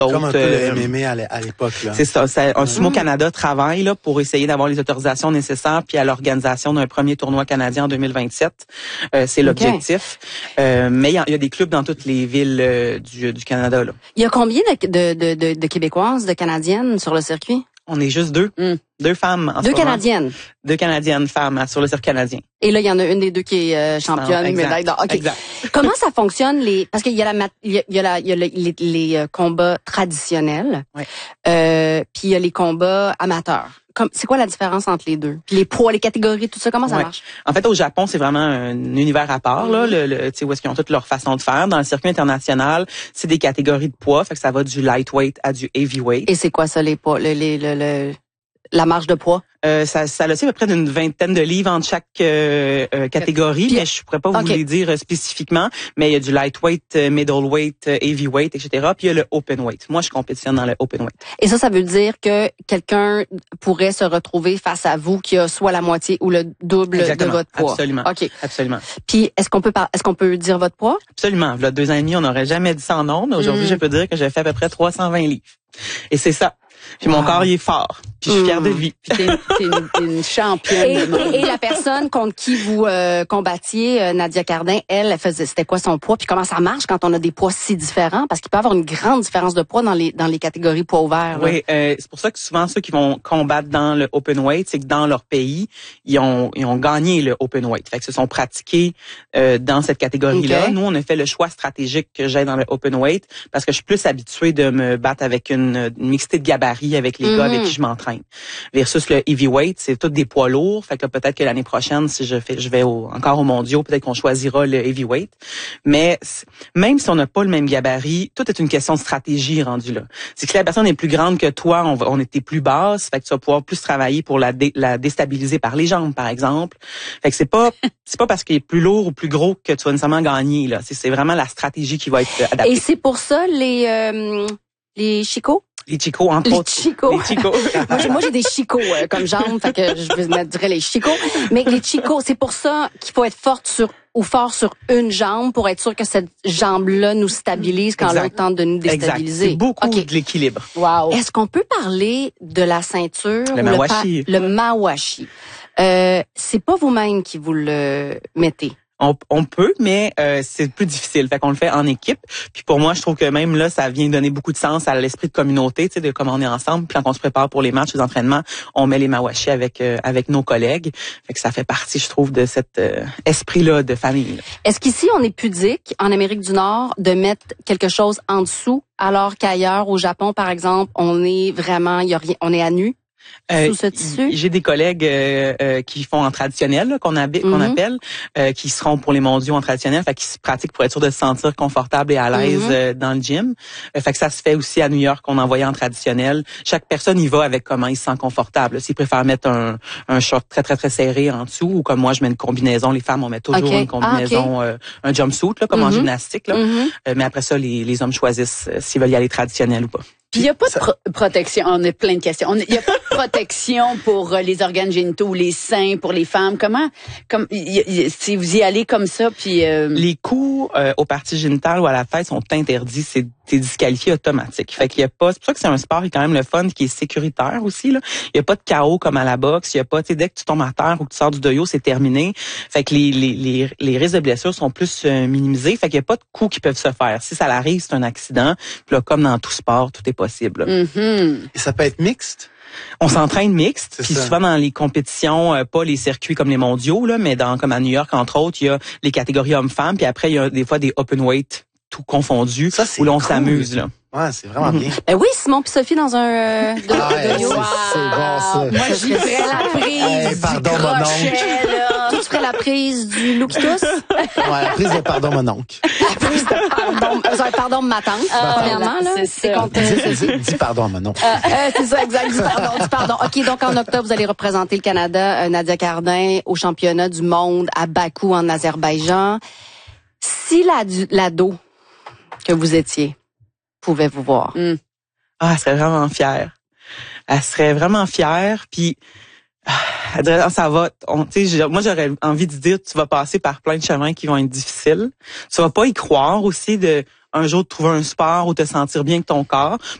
Comme un peu le MMA à l'époque, là. C'est ça. Un Sumo Canada travaille là pour essayer d'avoir les autorisations nécessaires puis à l'organisation d'un premier tournoi canadien en 2027. C'est l'objectif. Mais il y a des clubs dans toutes les villes du Canada, là. Il y a combien de Québécoises, de Canadiennes sur le circuit? On est juste deux. Deux femmes en ce moment. Canadiennes. Deux Canadiennes femmes sur le circuit canadien. Et là, il y en a une des deux qui est championne, médaille d'or. OK. Exact. Comment ça fonctionne parce qu'il y a les combats traditionnels. Ouais. Puis il y a les combats amateurs. C'est quoi la différence entre les deux? Puis les poids, les catégories, tout ça, comment ça marche? En fait, au Japon, c'est vraiment un univers à part, là. Tu sais, où est-ce qu'ils ont toutes leur façon de faire. Dans le circuit international, c'est des catégories de poids. Fait que ça va du lightweight à du heavyweight. Et c'est quoi ça, les poids, la marge de poids? Ça a aussi à peu près d'une vingtaine de livres entre chaque catégorie, mais je pourrais pas vous les dire spécifiquement. Mais il y a du lightweight, middleweight, heavyweight, etc. Puis il y a le openweight. Moi, je compétitionne dans le openweight. Et ça veut dire que quelqu'un pourrait se retrouver face à vous qui a soit la moitié ou le double de votre poids. Absolument. OK. Absolument. Puis est-ce qu'on peut dire votre poids? Absolument. Il y a 2 ans et demi, on n'aurait jamais dit ça en ondes. Aujourd'hui, je peux dire que j'ai fait à peu près 320 livres. Et c'est ça. Puis mon corps, il est fort. Puis je suis fière de lui. T'es une championne. Et la personne contre qui vous combattiez, Nadia Cardin, c'était quoi son poids? Puis comment ça marche quand on a des poids si différents? Parce qu'il peut y avoir une grande différence de poids dans les catégories poids ouverts. Là. Oui, c'est pour ça que souvent ceux qui vont combattre dans le openweight, c'est que dans leur pays, ils ont gagné le openweight. Fait que se sont pratiqués dans cette catégorie-là. Okay. Nous, on a fait le choix stratégique que j'ai dans le openweight parce que je suis plus habituée de me battre avec une mixité de gabarit avec les gars avec qui je m'entraîne. Versus le heavyweight, c'est tous des poids lourds. Fait que peut-être que l'année prochaine, si je vais encore aux mondiaux, peut-être qu'on choisira le heavyweight. Mais même si on n'a pas le même gabarit, tout est une question de stratégie rendue là. C'est que si la personne est plus grande que toi, on était plus basse. Fait que tu vas pouvoir plus travailler pour la déstabiliser par les jambes, par exemple. Fait que c'est pas parce qu'il est plus lourd ou plus gros que tu vas nécessairement gagner là. C'est vraiment la stratégie qui va être adaptée. Et c'est pour ça les chicots? Les chicots, entre autres. Les chicots. moi, j'ai des chicots comme jambes, fait que je dirais les chicots. Mais les chicots, c'est pour ça qu'il faut être fort sur une jambe pour être sûr que cette jambe-là nous stabilise quand l'autre tente de nous déstabiliser. C'est beaucoup de l'équilibre. Wow. Est-ce qu'on peut parler de la ceinture? Le mawashi. Le mawashi. C'est pas vous-même qui vous le mettez. On peut, mais c'est plus difficile. Fait qu'on le fait en équipe. Puis pour moi, je trouve que même là, ça vient donner beaucoup de sens à l'esprit de communauté, tu sais, de comment on est ensemble. Puis quand on se prépare pour les matchs, les entraînements, on met les mawashi avec nos collègues. Fait que ça fait partie, je trouve, de cet esprit-là de famille. Est-ce qu'ici, on est pudique, en Amérique du Nord, de mettre quelque chose en dessous, alors qu'ailleurs, au Japon, par exemple, on est vraiment, on est à nu? Sous ce tissu? J'ai des collègues qui font en traditionnel, là, qu'on appelle, qui seront pour les mondiaux en traditionnel, fait qu'ils se pratiquent pour être sûr de se sentir confortable et à l'aise dans le gym. Fait que ça se fait aussi à New York, on envoie en traditionnel. Chaque personne y va avec comment il se sent confortable. S'ils préfèrent mettre un short très très très serré en dessous, ou comme moi je mets une combinaison, les femmes on met toujours une combinaison, un jumpsuit là, comme en gymnastique là. Mais après ça les hommes choisissent s'ils veulent y aller traditionnel ou pas. Puis il n'y a pas de protection. On a plein de questions. Il n'y a pas de protection pour les organes génitaux, les seins, pour les femmes. Si vous y allez comme ça, puis les coups aux parties génitales ou à la tête sont interdits. C'est disqualifié automatique. Fait qu'il y a pas. C'est pour ça que c'est un sport qui est quand même le fun, qui est sécuritaire aussi là. Il y a pas de KO comme à la boxe. Il y a pas. Tu sais, dès que tu tombes à terre ou que tu sors du doyo, c'est terminé. Fait que les risques de blessures sont plus minimisés. Fait qu'il y a pas de coups qui peuvent se faire. Si ça arrive, c'est un accident. Puis là, comme dans tout sport, tout est possible. Et ça peut être mixte? On s'entraîne mixte, puis souvent dans les compétitions, pas les circuits comme les mondiaux, là, mais comme à New York, entre autres, il y a les catégories hommes-femmes, puis après, il y a des fois des open weight, tout confondu, où l'on s'amuse. Là. Ouais, c'est vraiment bien. Oui, Simon puis Sophie dans un c'est bon ça. Moi, j'y ferais la prise pardon, mon oncle. Tu ferais la prise du Loukitos? Ouais, la prise de pardon, mon oncle. La prise de pardon, ma tante, premièrement. Là. C'est ça. Dis pardon à mon oncle. C'est ça, exact. Dis pardon. OK, donc en octobre, vous allez représenter le Canada, Nadia Cardin, au championnat du monde à Bakou, en Azerbaïdjan. Si l'ado que vous étiez pouvait vous voir. Elle serait vraiment fière. Elle serait vraiment fière, puis elle dirait, ça va. Moi, j'aurais envie de dire, tu vas passer par plein de chemins qui vont être difficiles. Tu vas pas y croire aussi de, un jour de trouver un sport ou te sentir bien avec ton corps.